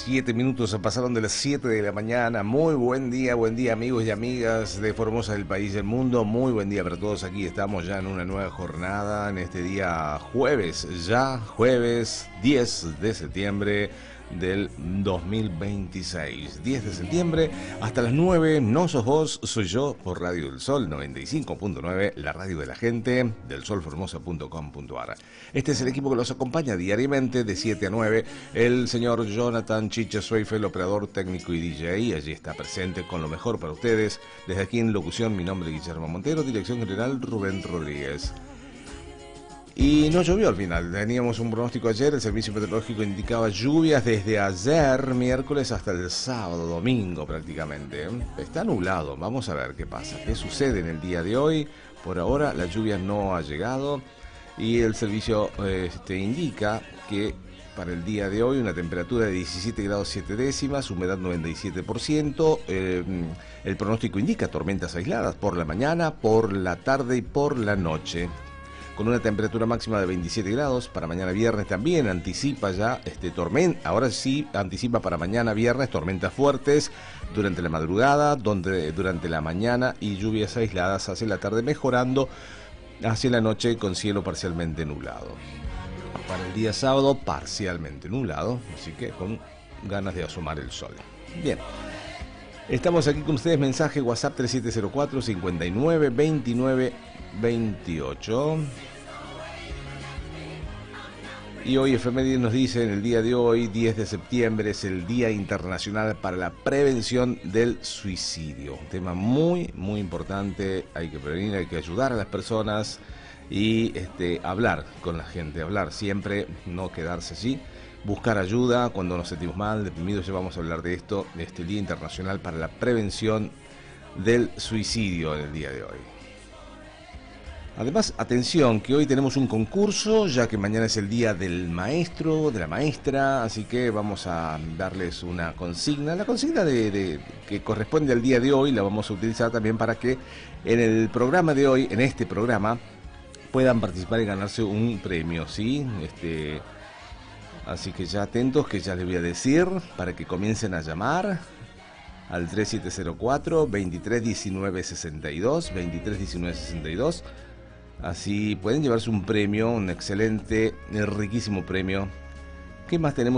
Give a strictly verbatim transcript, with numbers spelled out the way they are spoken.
Siete minutos pasaron de las siete de la mañana. Muy buen día, buen día amigos y amigas de Formosa, del país del mundo. Muy buen día para todos. Aquí estamos ya en una nueva jornada, en este día jueves, ya jueves diez de septiembre del dos mil veintiséis. diez de septiembre, hasta las nueve, no sos vos, soy yo, por Radio del Sol noventa y cinco punto nueve, la radio de la gente, del sol formosa punto com punto a r. Este es el equipo que los acompaña diariamente de siete a nueve. El señor Jonathan Chicha Schweifel, el operador técnico y D J, allí está presente con lo mejor para ustedes. Desde aquí en locución, mi nombre es Guillermo Montero, dirección general Rubén Rodríguez. Y no llovió al final, teníamos un pronóstico ayer, el servicio meteorológico indicaba lluvias desde ayer, miércoles, hasta el sábado, domingo prácticamente. Está nublado, vamos a ver qué pasa, qué sucede en el día de hoy. Por ahora la lluvia no ha llegado y el servicio este, indica que para el día de hoy una temperatura de diecisiete grados siete décimas, humedad noventa y siete por ciento, eh, el pronóstico indica tormentas aisladas por la mañana, por la tarde y por la noche, con una temperatura máxima de veintisiete grados. Para mañana viernes también anticipa ya este tormenta, ahora sí anticipa para mañana viernes tormentas fuertes durante la madrugada, donde durante la mañana y lluvias aisladas hacia la tarde, mejorando hacia la noche con cielo parcialmente nublado. Para el día sábado parcialmente nublado, así que con ganas de asomar el sol. Bien. Estamos aquí con ustedes, mensaje WhatsApp tres siete cero cuatro, cincuenta y nueve, veintinueve, veintiocho. Y hoy efemérides nos dice, en el día de hoy, diez de septiembre, es el Día Internacional para la Prevención del Suicidio. Un tema muy, muy importante, hay que prevenir, hay que ayudar a las personas y este, hablar con la gente, hablar siempre, no quedarse allí. Buscar ayuda cuando nos sentimos mal, deprimidos. Ya vamos a hablar de esto, de este Día Internacional para la Prevención del Suicidio en el día de hoy. Además, atención, que hoy tenemos un concurso, ya que mañana es el Día del Maestro, de la Maestra, así que vamos a darles una consigna. La consigna de, de, que corresponde al día de hoy la vamos a utilizar también para que en el programa de hoy, en este programa, puedan participar y ganarse un premio, ¿sí? Este... Así que ya atentos, que ya les voy a decir para que comiencen a llamar al tres siete cero cuatro, veintitrés diecinueve sesenta y dos, veintitrés diecinueve sesenta y dos. Así pueden llevarse un premio, un excelente, riquísimo premio. ¿Qué más tenemos?